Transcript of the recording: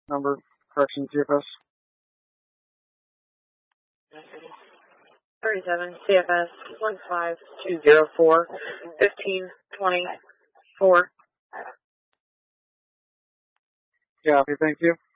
number, correction, CFS. 37 CFS 15204 1524. Copy, thank you.